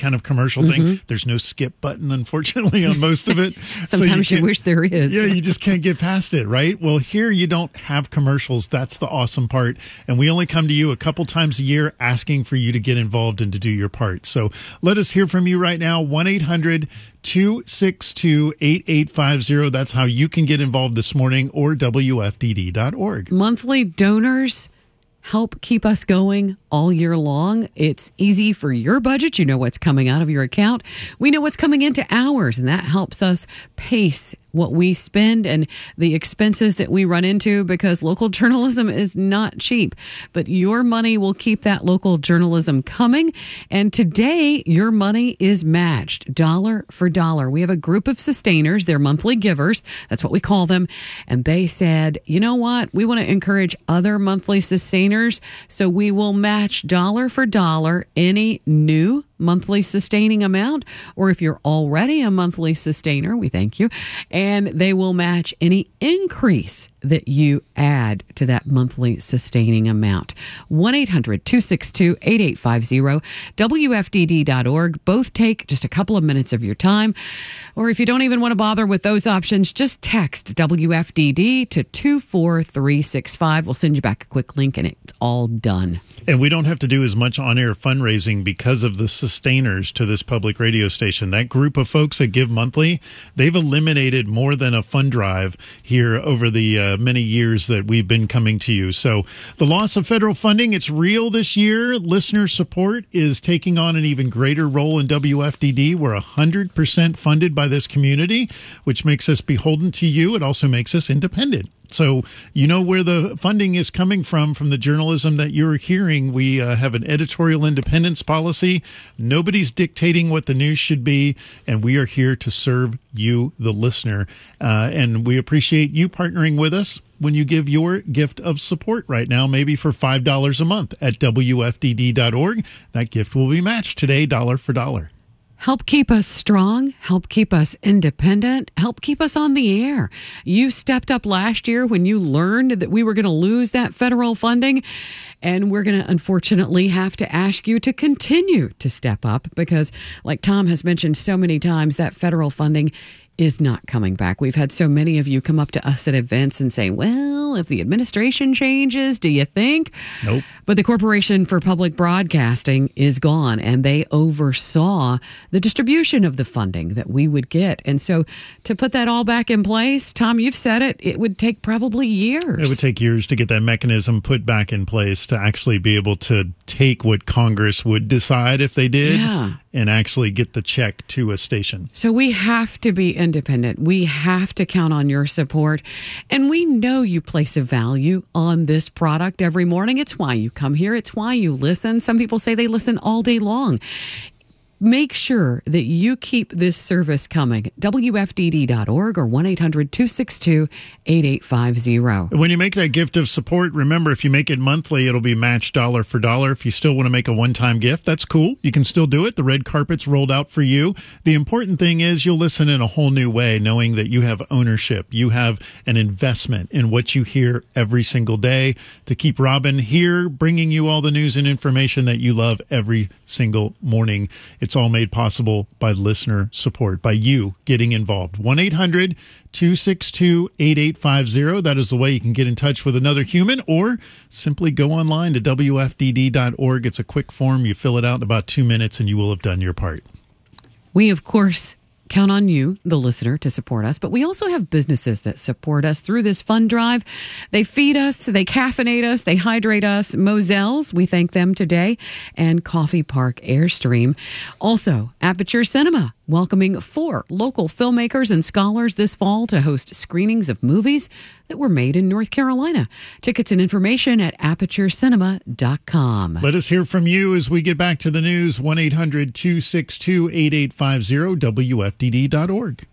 kind of commercial thing. There's no skip button, unfortunately, on most of it. Sometimes you wish there is. Yeah, you just can't get past it, right? Well, here you don't have commercials. That's the awesome part. And we only come to you a couple times a year asking for you to get involved and to do your part. So let us hear from you right now. 1-800-262-8850. That's how you can get involved this morning, or WFDD.org. Monthly donors help keep us going all year long. It's easy for your budget. You know what's coming out of your account. We know what's coming into ours, and that helps us pace what we spend and the expenses that we run into, because local journalism is not cheap. But your money will keep that local journalism coming. And today, your money is matched dollar for dollar. We have a group of sustainers. They're monthly givers. That's what we call them. And they said, you know what? We want to encourage other monthly sustainers. So we will match dollar for dollar any new monthly sustaining amount, or if you're already a monthly sustainer, we thank you, and they will match any increase that you add to that monthly sustaining amount. 1-800-262-8850, WFDD.org. Both take just a couple of minutes of your time. Or if you don't even want to bother with those options, just text WFDD to 24365. We'll send you back a quick link, and it's all done. And we don't have to do as much on-air fundraising because of the sustainers to this public radio station. That group of folks that give monthly, they've eliminated more than a fund drive here over the many years that we've been coming to you. So the loss of federal funding, it's real this year. Listener support is taking on an even greater role in WFDD. We're 100% funded by this community, which makes us beholden to you. It also makes us independent. So you know where the funding is coming from the journalism that you're hearing. We have an editorial independence policy. Nobody's dictating what the news should be, and we are here to serve you, the listener. And we appreciate you partnering with us when you give your gift of support right now, maybe for $5 a month at WFDD.org. That gift will be matched today, dollar for dollar. Help keep us strong, help keep us independent, help keep us on the air. You stepped up last year when you learned that we were going to lose that federal funding, and we're going to unfortunately have to ask you to continue to step up because, like Tom has mentioned so many times, that federal funding is not coming back. We've had so many of you come up to us at events and say, well, if the administration changes, do you think? Nope. But the Corporation for Public Broadcasting is gone, and they oversaw the distribution of the funding that we would get. And so to put that all back in place, Tom, you've said it would take probably years. It would take years to get that mechanism put back in place to actually be able to take what Congress would decide if they did and actually get the check to a station. So we have to be independent. We have to count on your support. And we know you place a value on this product every morning. It's why you come here. It's why you listen. Some people say they listen all day long. Make sure that you keep this service coming. WFDD.org or 1-800-262-8850. When you make that gift of support, remember, if you make it monthly, it'll be matched dollar for dollar. If you still want to make a one-time gift, that's cool. You can still do it. The red carpet's rolled out for you. The important thing is you'll listen in a whole new way, knowing that you have ownership. You have an investment in what you hear every single day to keep Robin here, bringing you all the news and information that you love every single morning. It's all made possible by listener support, by you getting involved. 1-800-262-8850. That is the way you can get in touch with another human, or simply go online to WFDD.org. It's a quick form. You fill it out in about 2 minutes and you will have done your part. We, of course, count on you, the listener, to support us. But we also have businesses that support us through this fund drive. They feed us, they caffeinate us, they hydrate us. Moselles, we thank them today, and Coffee Park Airstream. Also, Aperture Cinema, welcoming 4 local filmmakers and scholars this fall to host screenings of movies that were made in North Carolina. Tickets and information at aperturecinema.com. Let us hear from you as we get back to the news. 1-800-262-8850, WFDD.org.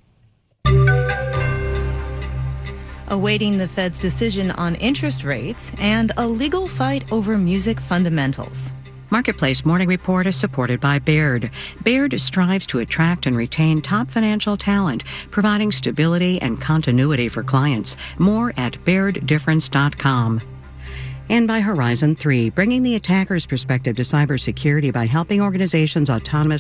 Awaiting the Fed's decision on interest rates and a legal fight over music fundamentals. Marketplace Morning Report is supported by Baird. Baird strives to attract and retain top financial talent, providing stability and continuity for clients. More at BairdDifference.com. And by Horizon 3, bringing the attacker's perspective to cybersecurity by helping organizations autonomously